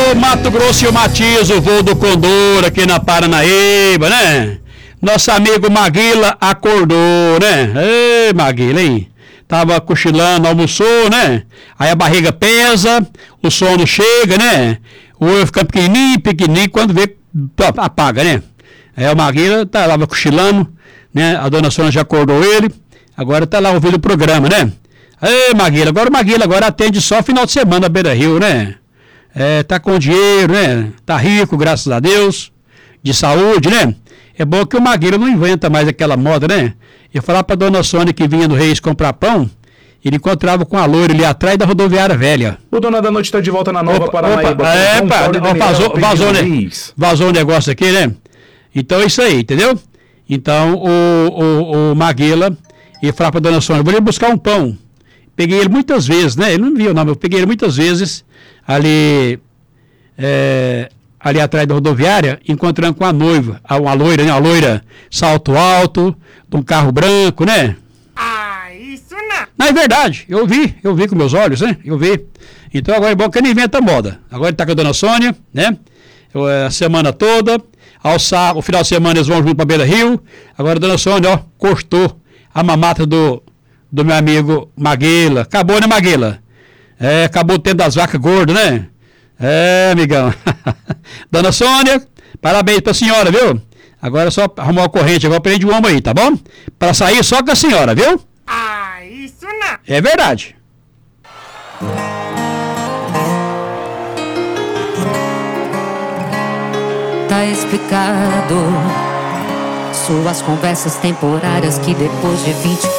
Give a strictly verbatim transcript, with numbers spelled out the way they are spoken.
Alô, Mato Grosso e o Matias, o voo do Condor aqui na Paranaíba, né? Nosso amigo Maguila acordou, né? Ei, Maguila, hein? Tava cochilando, almoçou, né? Aí a barriga pesa, o sono chega, né? O olho fica pequenininho, pequenininho, quando vê, apaga, né? Aí o Maguila tava cochilando, né? A dona Sônia já acordou ele, agora tá lá ouvindo o programa, né? Ei, Maguila, agora o Maguila agora atende só final de semana na Beira Rio, né? É, tá com dinheiro, né? Tá rico, graças a Deus, de saúde, né? É bom que o Maguila não inventa mais aquela moda, né? Eu falava pra dona Sônia que vinha no Reis comprar pão, ele encontrava com a loira ali atrás da rodoviária velha. O Dona da Noite tá de volta na Nova Opa, Paranaíba. Opa, é, pá, vazou, vazou, né? Vazou o negócio aqui, né? Então é isso aí, entendeu? Então o, o, o Maguila, ele falava pra dona Sônia, vou ali buscar um pão. Peguei ele muitas vezes, né? Ele não viu, não, eu peguei ele muitas vezes ali, é, ali atrás da rodoviária, encontrando com a noiva, uma loira, né? Uma loira salto alto, de um carro branco, né? Ah, isso não! Não, é verdade, eu vi, eu vi com meus olhos, né? Eu vi. Então agora é bom que ele inventa moda. Agora ele tá com a dona Sônia, né? A semana toda, ao sábado, o final de semana eles vão junto pra Beira Rio. Agora a dona Sônia, ó, cortou a mamata do, do meu amigo Maguila. Acabou, né, Maguila? É, acabou o tempo das vacas gordas, né? É, amigão. Dona Sônia, parabéns pra senhora, viu? Agora é só arrumar a corrente, agora prende o homem aí, tá bom? Pra sair só com a senhora, viu? Ah, isso não! É verdade. Tá explicado. Suas conversas temporárias que depois de vinte